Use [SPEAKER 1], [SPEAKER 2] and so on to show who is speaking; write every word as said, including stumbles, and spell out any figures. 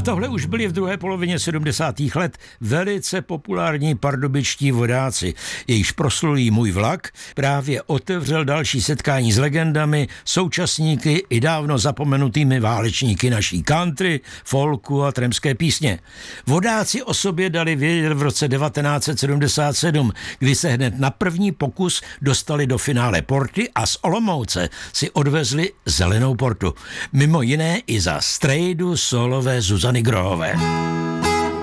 [SPEAKER 1] tohle už byli v druhé polovině sedmdesátých let velice populární pardubičtí vodáci. Jejíž proslulý Můj vlak právě otevřel další setkání s legendami, současníky i dávno zapomenutými válečníky naší country, folku a tramské písně. Vodáci o sobě dali vědět v roce devatenáct set sedmdesát sedm, kdy se hned na první pokus dostali do finále porty a z Olomouce si odvezli zelenou portu. Mimo jiné i za strejdu solové Zuzany Grohové.